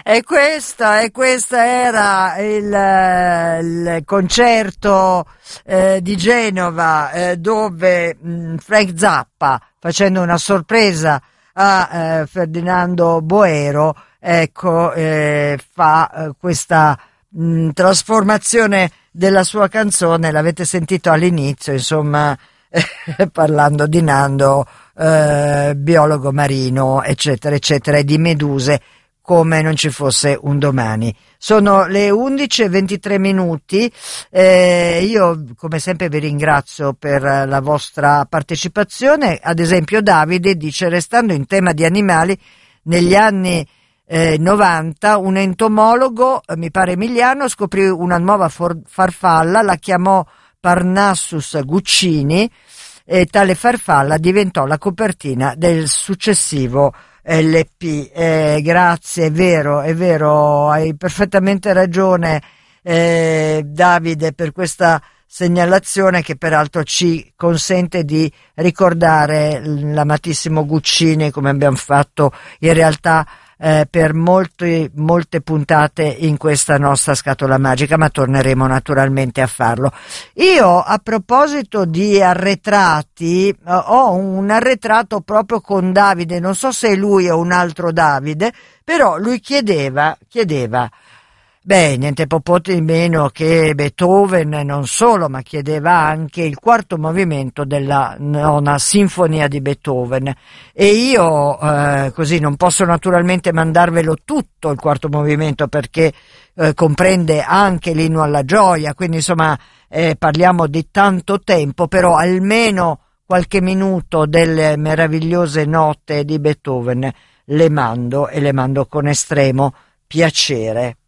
E questa era il concerto di Genova, dove Frank Zappa, facendo una sorpresa a Ferdinando Boero, ecco, fa questa trasformazione della sua canzone. L'avete sentito all'inizio, insomma, parlando di Nando, biologo marino, eccetera, eccetera, e di meduse, come non ci fosse un domani. Sono le 11:23. Io come sempre vi ringrazio per la vostra partecipazione. Ad esempio Davide dice: restando in tema di animali, negli anni 90 un entomologo, mi pare emiliano, scoprì una nuova farfalla, la chiamò Parnassus guccini, e tale farfalla diventò la copertina del successivo LP. Grazie, è vero, hai perfettamente ragione, Davide, per questa segnalazione, che peraltro ci consente di ricordare l'amatissimo Guccini, come abbiamo fatto in realtà per molte puntate in questa nostra scatola magica, ma torneremo naturalmente a farlo. Io, a proposito di arretrati, ho un arretrato proprio con Davide, non so se è lui o un altro Davide, però lui chiedeva niente po' di meno che Beethoven, non solo, ma chiedeva anche il quarto movimento della nona sinfonia di Beethoven, e io così non posso naturalmente mandarvelo tutto il quarto movimento, perché comprende anche l'inno alla gioia, quindi insomma parliamo di tanto tempo, però almeno qualche minuto delle meravigliose note di Beethoven le mando, e le mando con estremo piacere.